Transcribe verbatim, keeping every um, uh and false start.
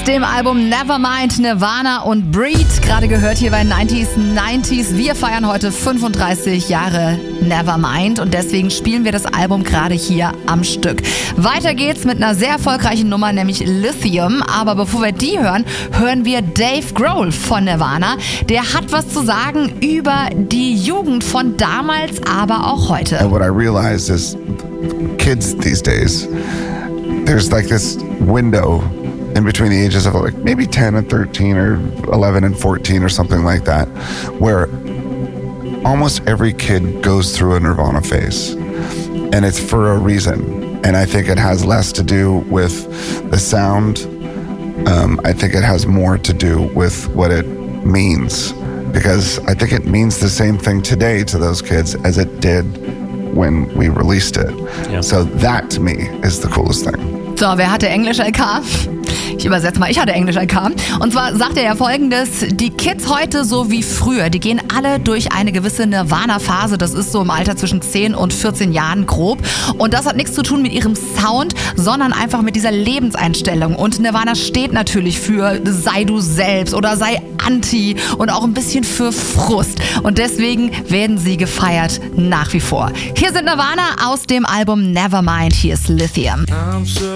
Aus dem Album Nevermind, Nirvana und Breed. Gerade gehört hier bei neunziger neunzig. Wir feiern heute fünfunddreißig Jahre Nevermind und deswegen spielen wir das Album gerade hier am Stück. Weiter geht's mit einer sehr erfolgreichen Nummer, nämlich Lithium. Aber bevor wir die hören, hören wir Dave Grohl von Nirvana. Der hat was zu sagen über die Jugend von damals, aber auch heute. And what I realized is kids these days, there's like this window in between the ages of like maybe ten and thirteen or eleven and fourteen or something like that, where almost every kid goes through a Nirvana phase, and it's for a reason. And I think it has less to do with the sound. Um, I think it has more to do with what it means, because I think it means the same thing today to those kids as it did when we released it. Yeah. So that to me is the coolest thing. So, wer hatte Englisch-L K? Ich übersetze mal, ich hatte Englisch-L K. Und zwar sagt er ja Folgendes: Die Kids heute so wie früher, die gehen alle durch eine gewisse Nirvana-Phase. Das ist so im Alter zwischen zehn und vierzehn Jahren grob. Und das hat nichts zu tun mit ihrem Sound, sondern einfach mit dieser Lebenseinstellung. Und Nirvana steht natürlich für sei du selbst oder sei anti und auch ein bisschen für Frust. Und deswegen werden sie gefeiert nach wie vor. Hier sind Nirvana aus dem Album Nevermind. Hier ist Lithium.